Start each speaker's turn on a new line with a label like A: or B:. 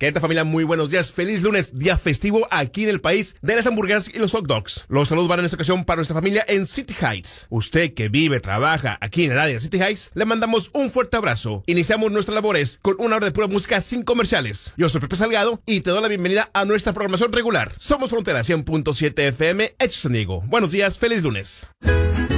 A: ¿Qué tal, familia? Muy buenos días. Feliz lunes, día festivo aquí en el país de las hamburguesas y los hot dogs. Los saludos van en esta ocasión para nuestra familia en City Heights. Usted que vive, trabaja aquí en el área de City Heights, le mandamos un fuerte abrazo. Iniciamos nuestras labores con una hora de pura música sin comerciales. Yo soy Pepe Salgado y te doy la bienvenida a nuestra programación regular. Somos Frontera 100.7 FM, Hecho San Diego. Buenos días, feliz lunes.